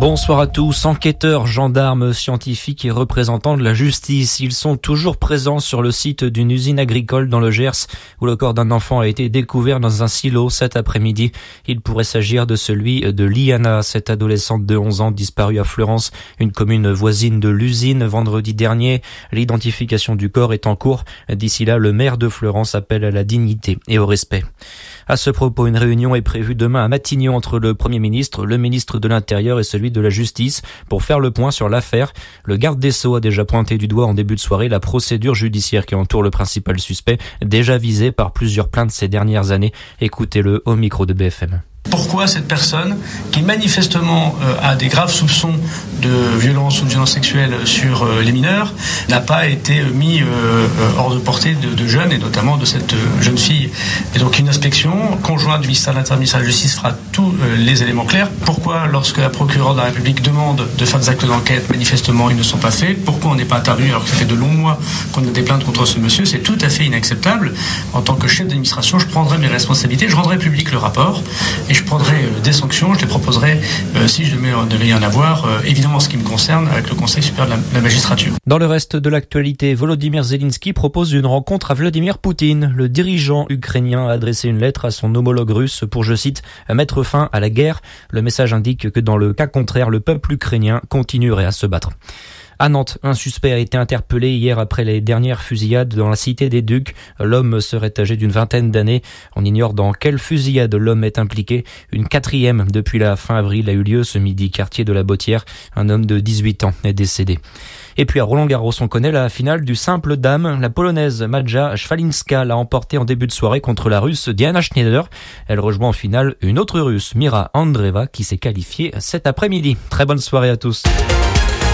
Bonsoir à tous. Enquêteurs, gendarmes, scientifiques et représentants de la justice. Ils sont toujours présents sur le site d'une usine agricole dans le Gers où le corps d'un enfant a été découvert dans un silo cet après-midi. Il pourrait s'agir de celui de Liana, cette adolescente de 11 ans disparue à Fleurance, une commune voisine de l'usine vendredi dernier. L'identification du corps est en cours. D'ici là, le maire de Fleurance appelle à la dignité et au respect. À ce propos, une réunion est prévue demain à Matignon entre le Premier ministre, le ministre de l'Intérieur et celui de la Justice pour faire le point sur l'affaire. Le garde des Sceaux a déjà pointé du doigt en début de soirée la procédure judiciaire qui entoure le principal suspect, déjà visé par plusieurs plaintes ces dernières années. Écoutez-le au micro de BFM. Pourquoi cette personne, qui manifestement a des graves soupçons de violence ou de violence sexuelle sur les mineurs, n'a pas été mis hors de portée de jeunes, et notamment de cette jeune fille. Et donc une inspection conjointe du ministère de l'Intérieur et du ministère de la Justice fera tous les éléments clairs. Pourquoi, lorsque la procureure de la République demande de faire des actes d'enquête, manifestement ils ne sont pas faits? Pourquoi on n'est pas intervenu alors que ça fait de longs mois qu'on a des plaintes contre ce monsieur? C'est tout à fait inacceptable. En tant que chef d'administration, je prendrai mes responsabilités, je rendrai public le rapport, et je prendrai des sanctions, je les proposerai si je devais y en avoir, évidemment en ce qui me concerne, avec le Conseil supérieur de la magistrature. Dans le reste de l'actualité, Volodymyr Zelensky propose une rencontre à Vladimir Poutine. Le dirigeant ukrainien a adressé une lettre à son homologue russe pour, je cite, mettre fin à la guerre. Le message indique que dans le cas contraire, le peuple ukrainien continuerait à se battre. À Nantes, un suspect a été interpellé hier après les dernières fusillades dans la cité des Ducs. L'homme serait âgé d'une vingtaine d'années. On ignore dans quelle fusillade l'homme est impliqué. Une quatrième depuis la fin avril a eu lieu ce midi, quartier de la Bottière. Un homme de 18 ans est décédé. Et puis à Roland-Garros, on connaît la finale du simple dame. La polonaise Maja Szwalinska l'a emportée en début de soirée contre la russe Diana Schneider. Elle rejoint en finale une autre russe, Mira Andreeva, qui s'est qualifiée cet après-midi. Très bonne soirée à tous.